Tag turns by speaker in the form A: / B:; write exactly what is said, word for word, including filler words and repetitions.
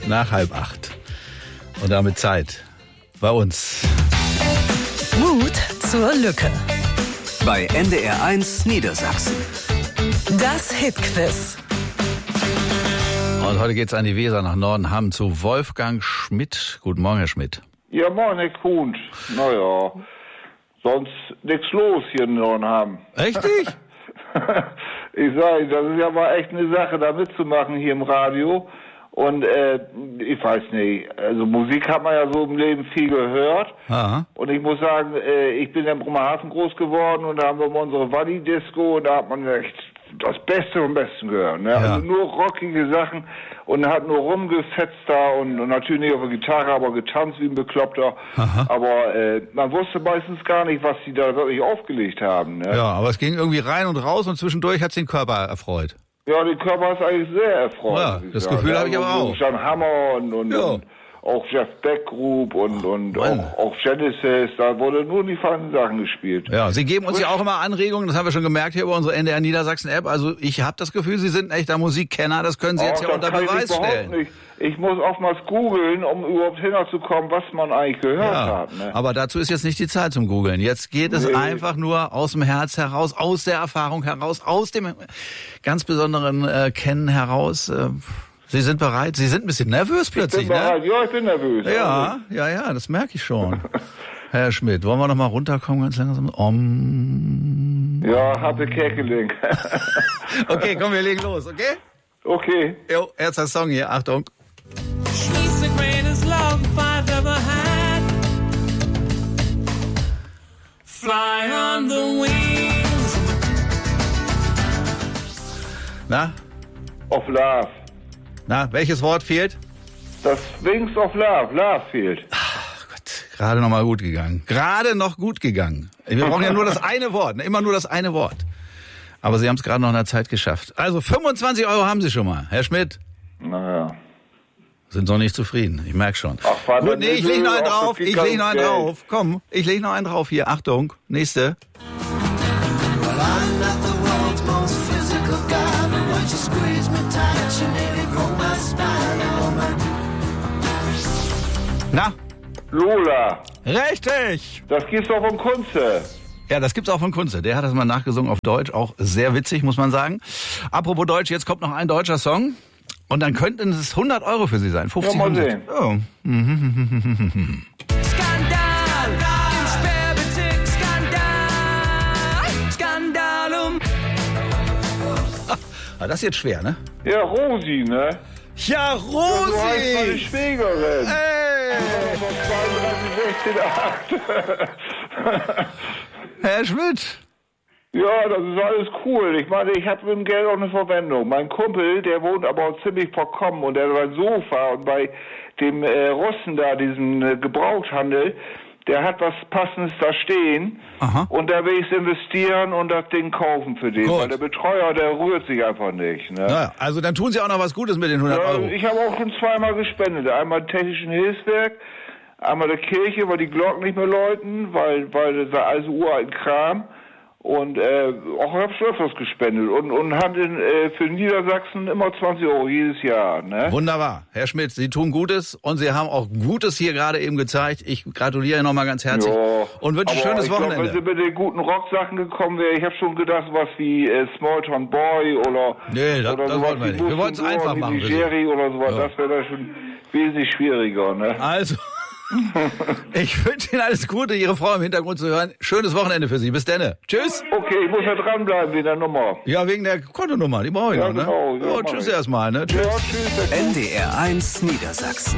A: nach halb acht. Und damit Zeit bei uns.
B: Mut zur Lücke.
C: Bei N D R eins Niedersachsen.
B: Das Hitquiz.
A: Und heute geht's an die Weser nach Nordenham zu Wolfgang Schmidt. Guten Morgen, Herr Schmidt.
D: Ja, moin, Herr Kuhn. Naja, sonst nichts los hier in Nordenham.
A: Richtig?
D: Ich sage, das ist ja mal echt eine Sache, da mitzumachen hier im Radio. Und äh, ich weiß nicht, also Musik hat man ja so im Leben viel gehört.
A: Aha.
D: Und ich muss sagen, äh, ich bin ja in Bremerhaven groß geworden und da haben wir mal unsere Walli-Disco und da hat man echt das Beste vom Besten gehört. Ne?
A: Ja.
D: Also nur rockige Sachen und hat nur rumgefetzt da und, und natürlich nicht auf der Gitarre, aber getanzt wie ein Bekloppter.
A: Aha.
D: Aber äh, man wusste meistens gar nicht, was die da wirklich aufgelegt haben. Ne?
A: Ja, aber es ging irgendwie rein und raus und zwischendurch hat's den Körper erfreut.
D: Ja, der Körper ist eigentlich sehr erfreut.
A: Ja,
D: muss ich
A: das
D: sagen.
A: Gefühl habe ich
D: Also
A: aber
D: so
A: auch.
D: John Hammer und, und,
A: Ja.
D: und auch Jeff Beck Group und, und
A: Mann.
D: auch, auch Genesis, da wurde nur die feinen Sachen gespielt.
A: Ja, Sie geben uns ja auch immer Anregungen, das haben wir schon gemerkt hier über unsere N D R Niedersachsen App. Also ich habe das Gefühl, Sie sind ein echter Musikkenner, das können Sie jetzt
D: Auch
A: ja
D: das
A: unter
D: kann ich
A: Beweis
D: überhaupt
A: stellen.
D: nicht. Ich muss oftmals googeln, um überhaupt hinzukommen, was man eigentlich gehört
A: Ja,
D: hat. Ne?
A: aber dazu ist jetzt nicht die Zeit zum Googeln. Jetzt geht es
D: Nee.
A: einfach nur aus dem Herz heraus, aus der Erfahrung heraus, aus dem ganz besonderen äh, Kennen heraus. Äh, Sie sind bereit? Sie sind ein bisschen nervös
D: Ich bin
A: plötzlich,
D: bereit.
A: ne?
D: Ja, ich bin nervös.
A: Ja, ja, ja, das merke ich schon. Herr Schmidt, wollen wir noch mal runterkommen ganz langsam? Om.
D: Ja, hatte Kerkeling.
A: Okay, komm, wir legen los, okay?
D: Okay.
A: Jo, erster Song hier, Achtung.
E: She's the greatest love I've ever had. Fly on the wings.
A: Na,
D: Of Love.
A: na, welches Wort fehlt?
D: Das Wings of Love. Love fehlt.
A: Gott, gerade noch mal gut gegangen. Gerade noch gut gegangen. Wir brauchen ja nur das eine Wort, ne? Immer nur das eine Wort. Aber Sie haben es gerade noch in der Zeit geschafft. Also fünfundzwanzig Euro haben Sie schon mal, Herr Schmidt.
D: Naja.
A: Sind noch nicht zufrieden, ich merke schon.
D: Ach, Vater,
A: Gut, nee, ich leg noch einen
D: auch
A: drauf,
D: so viel
A: ich leg noch einen
D: Geld.
A: drauf. Komm, ich leg noch einen drauf hier. Achtung, nächste. Na,
D: Lola.
A: richtig.
D: Das gibt's doch von Kunze.
A: Ja, das gibt's auch von Kunze. Der hat das mal nachgesungen auf Deutsch. Auch sehr witzig, muss man sagen. Apropos Deutsch, jetzt kommt noch ein deutscher Song. Und dann könnten es hundert Euro für Sie sein. fünfzig
D: Ja, mal
A: hundert.
D: sehen.
A: Oh.
E: Skandal im Sperrbezirk. Skandal. Skandalum.
A: Ah, das ist jetzt schwer, ne?
D: Ja, Rosi, ne?
A: Ja,
D: So heißt meine
A: Rosi!
D: Schwägerin.
A: Ey!
D: zweiunddreißig sechzehn acht.
A: Herr Schmidt!
D: Ja, das ist alles cool. Ich meine, ich habe mit dem Geld auch eine Verwendung. Mein Kumpel, der wohnt aber auch ziemlich verkommen und der hat ein Sofa und bei dem äh, Russen da, diesem äh, Gebrauchthandel, der hat was Passendes da stehen.
A: Aha.
D: Und da will ich investieren und das Ding kaufen für den.
A: Gut.
D: Weil der Betreuer, der rührt sich einfach nicht. Ne?
A: Naja, also dann tun Sie auch noch was Gutes mit den hundert
D: Ja,
A: Euro.
D: ich habe auch schon zweimal gespendet. Einmal Technischen Hilfswerk, einmal der Kirche, weil die Glocken nicht mehr läuten, weil, weil das war also uralten Kram. Und äh, auch habe ich öfters gespendet. Und, und handeln äh, für Niedersachsen immer zwanzig Euro jedes Jahr. Ne?
A: Wunderbar. Herr Schmidt, Sie tun Gutes und Sie haben auch Gutes hier gerade eben gezeigt. Ich gratuliere nochmal ganz herzlich
D: Ja,
A: und wünsche ein
D: aber
A: schönes
D: ich glaub,
A: Wochenende.
D: wenn Sie mit den guten Rocksachen gekommen wären, ich habe schon gedacht, was wie äh, Small Town Boy oder,
A: Nee, das-
D: oder
A: das
D: sowas
A: wollten wir
D: wie
A: nicht. Wir wollten es
D: Bush
A: einfach
D: und
A: machen für Sie.
D: Jerry oder sowas,
A: Ja.
D: das wäre da schon wesentlich schwieriger. Ne?
A: Also, ich wünsche Ihnen alles Gute, Ihre Frau im Hintergrund zu hören. Schönes Wochenende für Sie. Bis dann. Tschüss.
D: Okay, ich muss ja dranbleiben wegen der Nummer.
A: Ja, wegen der Kontonummer, die brauche ich
D: Ja,
A: noch, ne?
D: genau, ja,
A: oh,
D: mach
A: tschüss
D: ich.
A: erstmal, ne? Tschüss.
D: Ja, tschüss.
C: N D R eins Niedersachsen.